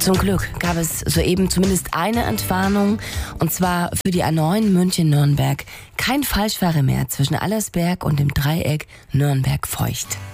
Zum Glück gab es soeben zumindest eine Entwarnung, und zwar für die A9 München-Nürnberg. Kein Falschfahrer mehr zwischen Allersberg und dem Dreieck Nürnberg-Feucht.